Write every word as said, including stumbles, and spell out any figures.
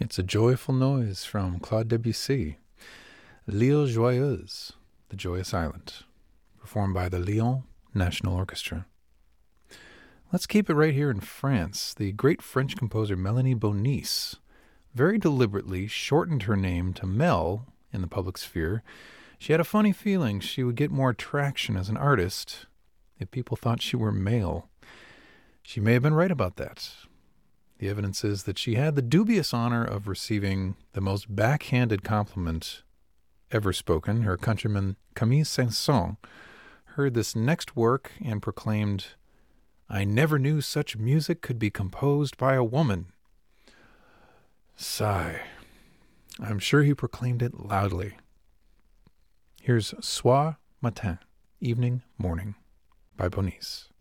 It's a joyful noise from Claude Debussy, L'Île Joyeuse, the Joyous Island, performed by the Lyon National Orchestra. Let's keep it right here in France. The great French composer Mélanie Bonis very deliberately shortened her name to Mel in the public sphere. She had a funny feeling she would get more traction as an artist if people thought she were male. She may have been right about that. The evidence is that she had the dubious honor of receiving the most backhanded compliment ever spoken. Her countryman Camille Saint-Saëns heard this next work and proclaimed, "I never knew such music could be composed by a woman." Sigh. I'm sure he proclaimed it loudly. Here's Soir Matin, Evening, Morning, by Bonis.